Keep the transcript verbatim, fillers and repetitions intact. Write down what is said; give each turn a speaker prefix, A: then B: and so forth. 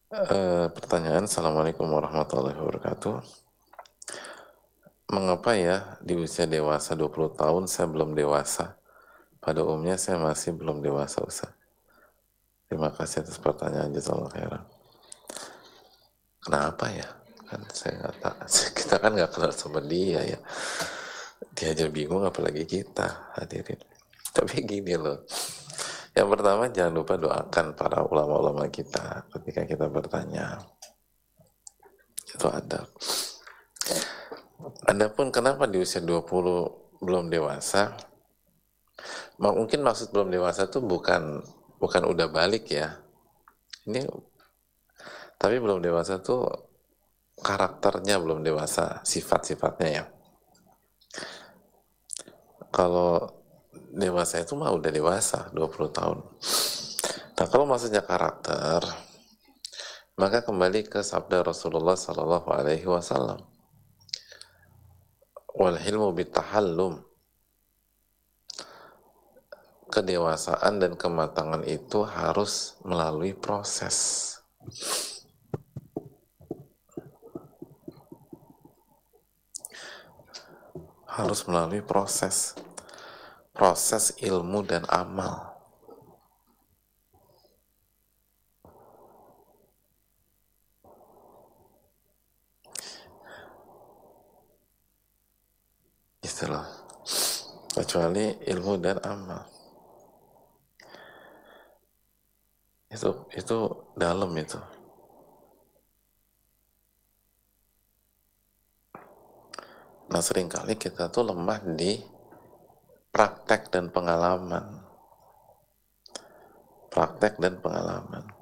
A: Eh, pertanyaan, Assalamualaikum warahmatullahi wabarakatuh. Mengapa ya di usia dewasa dua puluh tahun saya belum dewasa? Pada umumnya saya masih belum dewasa, Ustaz. Terima kasih atas pertanyaan, jazakallahu khairan. Kenapa ya? Kan saya nggak tahu. Kita kan nggak kenal sama dia ya. Dia aja bingung apalagi kita hadirin. Tapi gini loh. Yang pertama jangan lupa doakan para ulama-ulama kita ketika kita bertanya. Itu ada. Adapun kenapa di usia dua puluh belum dewasa? Mungkin maksud belum dewasa tuh bukan bukan udah balik ya. Ini tapi belum dewasa tuh karakternya belum dewasa, sifat-sifatnya ya. Kalau dewasa itu mah udah dewasa, dua puluh tahun. Nah, kalau maksudnya karakter, maka kembali ke sabda Rasulullah sallallahu alaihi wasallam. Wal hilmu bitahallum. Kedewasaan dan kematangan itu harus melalui proses. Harus melalui proses. Proses ilmu dan amal. Istilah. Kecuali ilmu dan amal. Itu itu dalam itu. Nah, seringkali kita tuh lemah di praktek dan pengalaman. Praktek dan pengalaman.